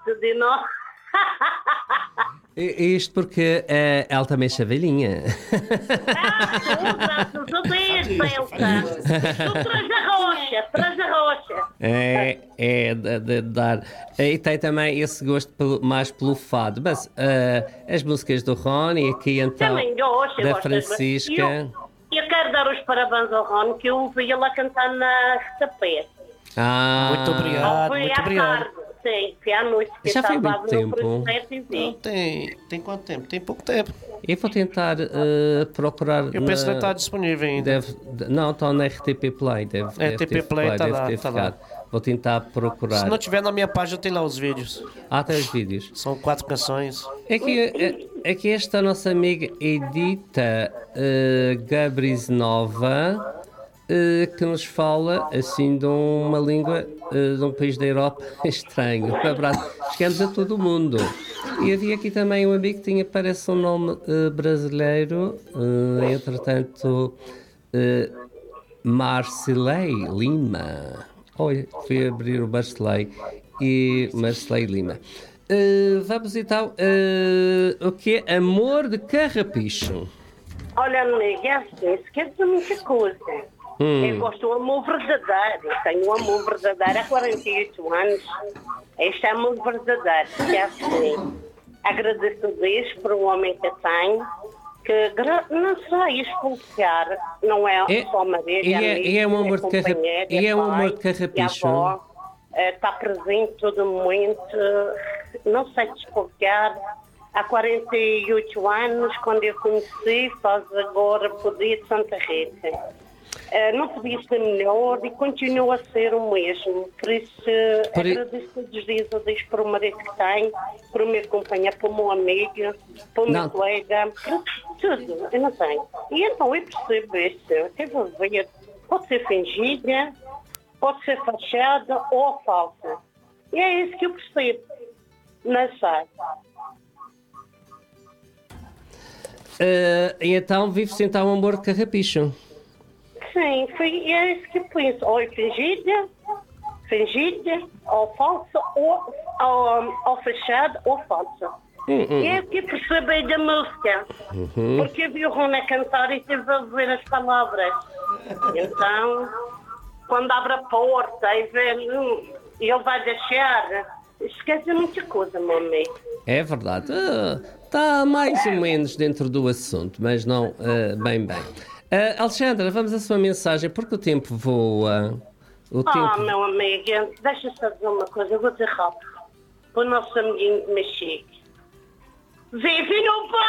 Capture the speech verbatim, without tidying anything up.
de nós. Isto porque uh, ela também é chavelinha. Ah, tudo, tudo isso, Elsa. Tu traz a rocha, traz a rocha. É, é de, de dar. E tem também esse gosto pelo, mais pelo fado. Mas uh, as músicas do Rony, aqui então, também gosto, da gosto. Francisca. Eu, eu quero dar os parabéns ao Rony, que eu ouvi lá cantar na Restapé. Ah, muito obrigado, foi muito à obrigado. Tarde. Sim, foi à noite. Que Já foi estava muito no tempo. projeto e vi. Não, tem, tem quanto tempo? Tem pouco tempo. Eu vou tentar uh, procurar. Eu penso que não está disponível ainda. Deve, não, está na R T P Play. Deve, R deve T P ter, Play deve tá lá, ter tá ficado. Vou tentar procurar. Se não tiver na minha página, tem lá os vídeos. Ah, tem os vídeos. São quatro canções. É que, é, é que esta nossa amiga Edita uh, Gabris Nova, uh, que nos fala assim de uma língua uh, de um país da Europa estranho. Um abraço. Chegamos a todo o mundo. E havia aqui também um amigo que tinha, parece um nome uh, brasileiro, uh, entretanto, uh, Marcelei Lima. Olha, fui abrir o Marcelei e Marcelei Lima. Uh, vamos então, uh, o que é Amor de Carrapicho? Olha, amiga, é assim, esquece de muita coisa. Hum. Eu gosto do amor verdadeiro. Eu tenho um amor verdadeiro há quarenta e oito anos. Este é amor verdadeiro, que é assim. Agradeço a Deus por um homem que eu tenho, que não sei explicar, não é, É- só marido, e é é- amigo, e é um amor de carra- companheiro, e é um pai, amor de carrapicho? é avó, eh, está presente todo momento, eh, não sei te explicar. Há quarenta e oito anos, quando eu conheci, faz agora por dia de Santa Rita. Uh, não podia ser melhor e continua a ser o mesmo. Por isso, uh, Por i- agradeço todos os dias a Deus por o marido que tenho, por o meu companheiro, por o meu amigo, por o meu Não. colega, por tudo. Eu não tenho. E então eu percebo isso. Eu tive a ver. Pode ser fingida, pode ser fachada ou falsa. E é isso que eu percebo. Não sei. Uh, e então vive-se então um amor de carrapicho. Sim, foi, é isso que eu penso. Ou é fingida, fingida, ou falsa, ou, ou, ou fechada, ou falsa. E é o que eu percebi da música. Porque eu vi o Rony a cantar e tive a ver as palavras. Então, quando abre a porta e vê, hum, e ele vai deixar, esquece muita coisa, meu amigo. É verdade. Está mais ou menos dentro do assunto, mas não uh, bem bem. Uh, Alexandra, vamos à sua mensagem, porque o tempo voa. O Ah, tempo... meu amigo, deixa-me só dizer uma coisa, eu vou dizer rápido. Para o nosso amiguinho Mexique. Vive no